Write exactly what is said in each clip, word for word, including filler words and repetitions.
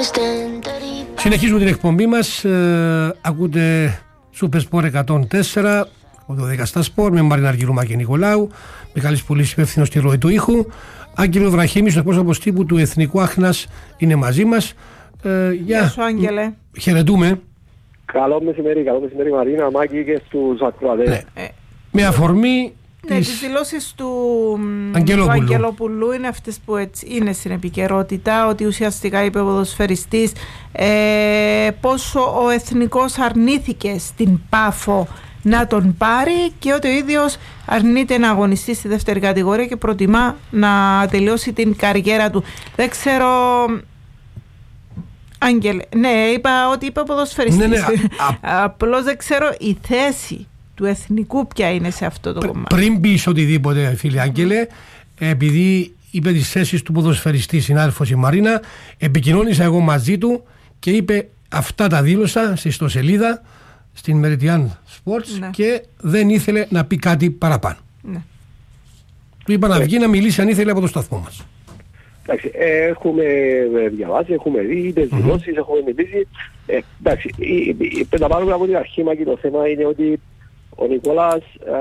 Συνεχίζουμε την εκπομπή μας. Ε, ακούτε Super Sport εκατόν τέσσερα από το δέκα στα Sport με Μαρίνα Αργυρούμα και Νικολάου. Μιχάλης Πουλής, υπεύθυνος στη ροή του ήχου. Άγγελο Βραχήμης, ο εκπρόσωπος τύπου του Εθνικού Άχνας, είναι μαζί μας. Ε, Γεια σου, Άγγελε. Χαιρετούμε. Καλό μεσημέρι, καλό μεσημέρι Μαρίνα, Μάκη και στους ακροατές. Ναι. Ε, με αφορμή ναι, τις... τις δηλώσεις του Αγγελόπουλου. του Αγγελόπουλου είναι αυτές που έτσι είναι στην επικαιρότητα, ότι ουσιαστικά είπε ο ποδοσφαιριστής ε, πόσο ο Εθνικός αρνήθηκε στην Πάφο να τον πάρει και ότι ο ίδιος αρνείται να αγωνιστεί στη δεύτερη κατηγορία και προτιμά να τελειώσει την καριέρα του. Δεν ξέρω... Άγγελε, ναι, είπα ότι είπε ο ποδοσφαιριστής. Ναι, ναι, α... Απλώς δεν ξέρω η θέση του εθνικού ποια είναι σε αυτό το Πρ, κομμάτι. Πριν πεις οτιδήποτε, φίλε Άγγελε, επειδή είπε τις θέσεις του ποδοσφαιριστή συνάδελφος η Μαρίνα, επικοινώνησα εγώ μαζί του και είπε αυτά τα δήλωσα στη ιστοσελίδα στην Meridian Sports, ναι, και δεν ήθελε να πει κάτι παραπάνω. Ναι. Του είπα να βγει να μιλήσει αν ήθελε από το σταθμό μας. Εντάξει, ε, έχουμε διαβάσει, έχουμε δει τις δηλώσεις, mm-hmm. έχουμε μιλήσει. Ε, εντάξει, να πάρουμε από την αρχή, και το θέμα είναι ότι ο Νικόλας α,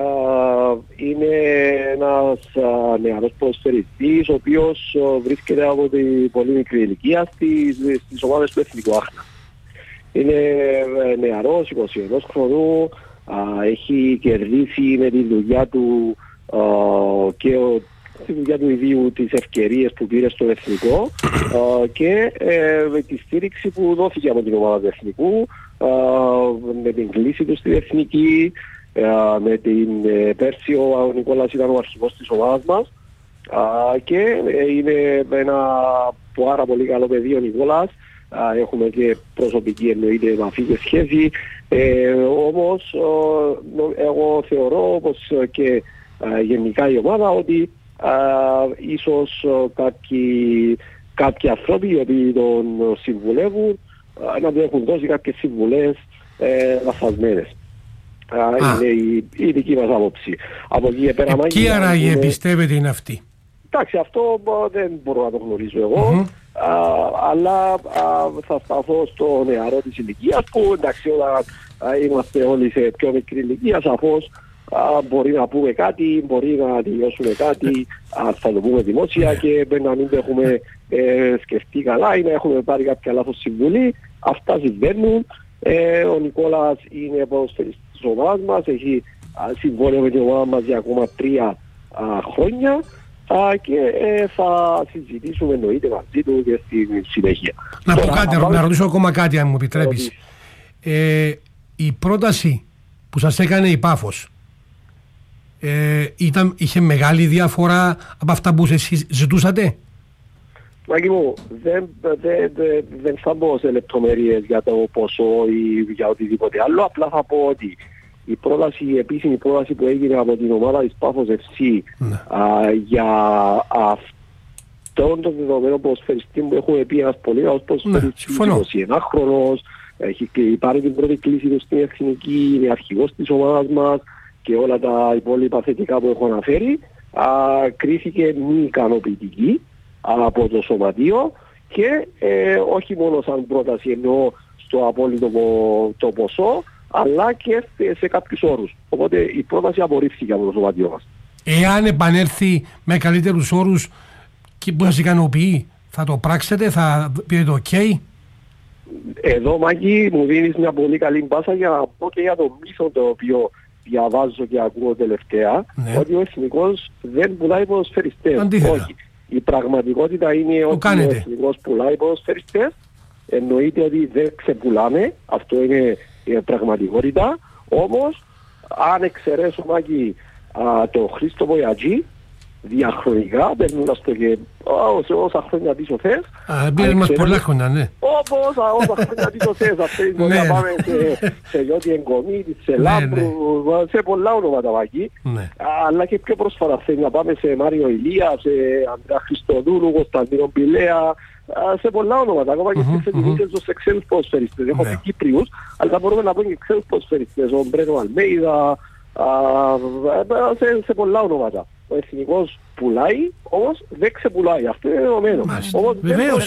είναι ένας α, νεαρός ποδοσφαιριστής, ο οποίος α, βρίσκεται από την πολύ μικρή ηλικία στις, στις ομάδες του Εθνικού Άχνα. Είναι ε, νεαρός, είκοσι ένα χρονών, α, έχει κερδίσει με τη δουλειά του α, και ο στη δουλειά του ιδίου τις ευκαιρίες που πήρε στο Εθνικό uh, και ε, με τη στήριξη που δόθηκε από την ομάδα του Εθνικού, uh, με την κλίση του στην Εθνική, uh, με την ε, πέρσι ο, ο Νικόλας ήταν ο αρχηγός της ομάδας μας uh, και ε, είναι ένα πάρα πολύ καλό παιδί ο Νικόλας. Uh, έχουμε και προσωπική εννοείται επαφή και σχέση, ε, όμως uh, εγώ θεωρώ όπως και uh, γενικά η ομάδα ότι Uh, ίσως uh, κάποιοι, κάποιοι άνθρωποι οι οποίοι τον συμβουλεύουν uh, να του έχουν δώσει κάποιες συμβουλές uh, λαθασμένες. Uh, είναι η, η δική μας άποψη. Από εκεί και πέρα... Ποιοι άραγε πιστεύετε είναι αυτοί? Εντάξει, αυτό uh, δεν μπορώ να το γνωρίζω εγώ, mm-hmm. uh, αλλά uh, θα σταθώ στο νεαρό της ηλικίας που εντάξει όταν uh, είμαστε όλοι σε πιο μικρή ηλικία σαφώς Α, μπορεί να πούμε κάτι, μπορεί να τελειώσουμε κάτι, α, θα το πούμε δημόσια και να μην το έχουμε ε, σκεφτεί καλά ή να έχουμε πάρει κάποια λάθος συμβουλή. Αυτά συμβαίνουν. Ε, ο Νικόλας είναι ποδοσφαιριστής της ομάδας μας, έχει συμβόλαιο με την ομάδα μας για ακόμα τρία α, χρόνια α, και ε, θα συζητήσουμε εννοείται μαζί του και στη συνέχεια. Να πω κάτι, να, να ρωτήσω ακόμα κάτι αν μου επιτρέπεις. Ε, η πρόταση που σας έκανε η Πάφος, Ε, ήταν, είχε μεγάλη διαφορά από αυτά που εσείς ζητούσατε? Μάκη μου, δεν, δεν, δεν, δεν θα μπω σε λεπτομέρειες για το ποσό ή για οτιδήποτε άλλο. Απλά θα πω ότι η πρόταση, η επίσημη πρόταση που έγινε από την ομάδα της Πάφος εφ σι ναι. α, για αυτόν τον δεδομένο ποδοσφαιριστή που έχουμε πει ένας πολύ καλός ποδοσφαιριστής, ναι, είκοσι ένα χρονός, έχει πάρει την πρώτη κλίση του στην Εθνική, είναι αρχηγός της ομάδας μας και όλα τα υπόλοιπα θετικά που έχω αναφέρει, α, κρίθηκε μη ικανοποιητική από το σωματείο και ε, όχι μόνο σαν πρόταση εννοώ στο απόλυτο το ποσό, αλλά και σε κάποιους όρους. Οπότε η πρόταση απορρίφθηκε από το σωματείο μας. Εάν επανέλθει με καλύτερους όρους και που σας ικανοποιεί, θα το πράξετε, θα πείτε το ok? Εδώ Μάκη μου δίνεις μια πολύ καλή μπάσα για να πω και για το μύθο το οποίο διαβάζω και ακούω τελευταία, ναι, ότι ο Εθνικός δεν πουλάει ποδοσφαιριστές. Αντίθετα. Όχι. Η πραγματικότητα είναι ότι ο Εθνικός πουλάει ποδοσφαιριστές, εννοείται ότι δεν ξεπουλάνε, αυτό είναι η πραγματικότητα, όμως αν εξαιρέσω Μάκη το Χρήστο Βοιατζή, διαχρονικά, περνώντας το και σε όσα χρόνια πίσω θες. Α, πήρε μας πολλά χρόνια, ναι. Όπως όσα χρόνια πίσω θες, αυτές μπορεί να πάμε σε Γιώτη Εγκομή, σε Λάμπρου, σε πολλά ονόματα Μάκη. Αλλά και πιο πρόσφατα θέλει να πάμε σε Μάριο Ηλία, σε Ανδρέα Χριστοδούλου, Κωνσταντίνο Πηλέα, σε πολλά ονόματα, ακόμα και στις εταιρείες σε ξένους ποδοσφαιριστές. Έχω πει Κύπριους, αλλά μπορούμε να πούμε και ξένους ποδοσφαιριστές, ο Μπρένο Αλμέιδα, σε πολλά ονόματα. ο εθνικός πουλάει, όμως δεν ξεπουλάει. Αυτό είναι δεδομένο. Βεβαίως.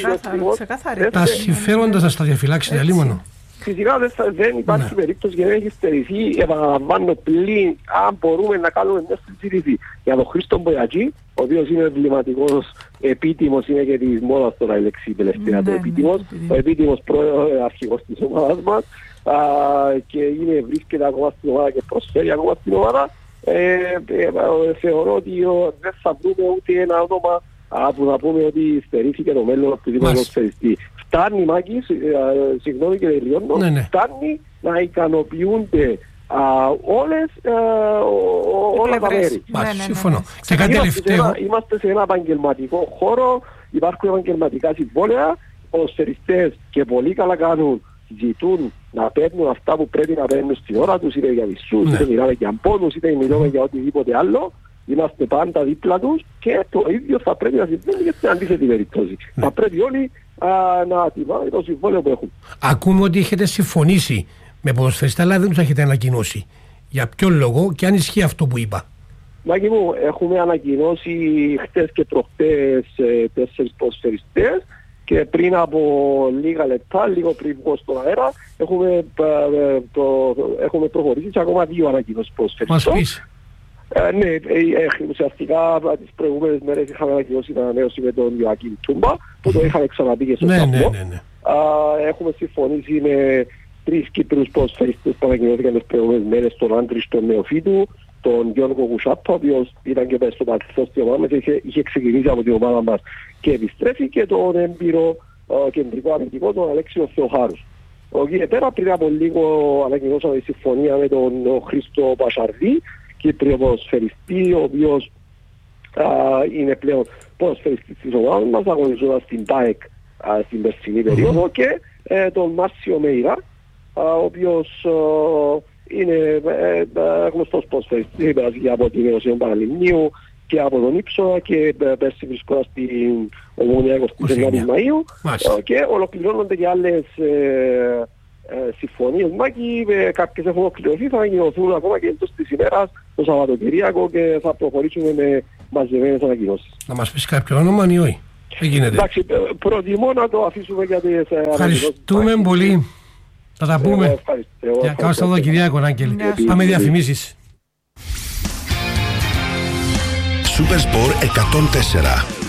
Τα συμφέροντα θα στα διαφυλάξει διαλίμονο. Φυσικά δεν, θα, δεν υπάρχει ναι. περίπτωση και δεν έχει στερηθεί. Επαναλαμβάνω πλην αν μπορούμε να κάνουμε μια συζήτηση για τον Χρήστο Μπογιακή, ο οποίος είναι εμβληματικός, επίτιμος, είναι και της μόδας τώρα η λέξη τελευταία, ναι, το επίτιμος, ναι, ο επίτιμος αρχηγός της ομάδας μας α, και είναι, βρίσκεται ακόμα στην ομάδα και προσφέρει ακόμα στην ομάδα. Ε, ε, ε, θεωρώ ότι ο, δεν θα βρούμε ούτε ένα όνομα α, που να πούμε ότι στερήθηκε το μέλλον του οποιοδήποτε ποδοσφαιριστή. Φτάνει, Μάκη, συγγνώμη και τελειώνω, ναι, ναι. φτάνει να ικανοποιούνται α, όλες, α, όλα τα μέρη. Συμφωνώ. Και κάτι τελευταίο. Είμαστε σε ένα επαγγελματικό χώρο, υπάρχουν επαγγελματικά συμβόλαια, οι ποδοσφαιριστές και πολύ καλά κάνουν, ζητούν να παίρνουν αυτά που πρέπει να παίρνουν στην ώρα τους, είτε για μισούς, ναι. είτε μιλάμε για πόνους, είτε μιλάμε για οτιδήποτε άλλο. Είμαστε πάντα δίπλα τους και το ίδιο θα πρέπει να συμβαίνει και στην αντίθετη περίπτωση. Ναι. Θα πρέπει όλοι α, να τιμάμε το συμβόλαιο που έχουν. Ακούμε ότι έχετε συμφωνήσει με ποδοσφαιριστές, αλλά δεν τους έχετε ανακοινώσει. Για ποιο λόγο και αν ισχύει αυτό που είπα? Μάκη μου, έχουμε ανακοινώσει χτες και προχτές ε, τέσσερις ποδοσφαιριστές και πριν από λίγα λεπτά, λίγο πριν βγω στον αέρα, έχουμε, ε, το, έχουμε προχωρήσει σε ακόμα δύο ανακοινώσεις ποδοσφαιριστών. Μας πεις. Ε, ναι, ε, ε, ουσιαστικά τις προηγούμενες μέρες είχαμε ανακοινώσει την ανανέωση με τον Ιωακίμ Τούμπα, που το είχαμε ξαναπεί και στο ναι, σταθμό. ναι, ναι, ναι. Έχουμε συμφωνήσει με τρεις Κύπρους ποδοσφαιριστές που ανακοινώθηκαν τις προηγούμενες μέρες, τον Άντρης, τον Νεοφίτου, τον Γιώργο Κουσάπα, ο οποίος ήταν και πες στο παρελθόν στην ομάδα μας, είχε, είχε ξεκινήσει από την ομάδα μας και επιστρέφει, και τον έμπειρο uh, κεντρικό αμυντικό, τον Αλέξιο Θεοχάρους. Okay, πέρα πριν από λίγο ανακοινώσαμε τη συμφωνία με τον Χρήστο Πασαρδί, Κύπριο ποδοσφαιριστή, ο οποίος α, είναι πλέον ποδοσφαιριστής της ομάδας μας, αγωνιζόταν στην ΠΑΕΚ α, στην περσινή περίοδο, και ε, τον Μάρσιο Μέιρα, α, ο οποίος α, είναι ε, ε, γνωστός ποδοσφαιριστής από την Ενωσία Παραλιμνίου και από τον Ήψονα, και ε, πέρσι βρισκόταν στην Ομόνια εικοστή ενάτη Μαΐου, ε, και ολοκληρώνονται και άλλες ε, Ε, συμφωνίες, Μάκη, ε, κάποιες έχουν ολοκληρωθεί, θα ανακοινωθούν ακόμα και εντός της ημέρας το Σαββατοκυριακό και θα προχωρήσουμε με μαζεμένες ανακοινώσεις. Να μας πεις κάποιο όνομα ή όχι? Δεν γίνεται. Εντάξει, προτιμώ να το αφήσουμε για τις ανακοινώσεις. Ευχαριστούμε πολύ. Θα τα πούμε. Για καλό Σαββατοκυριακό, Άγγελε. Πάμε διαφημίσεις. Σούπερ Σπορ εκατόν τέσσερα.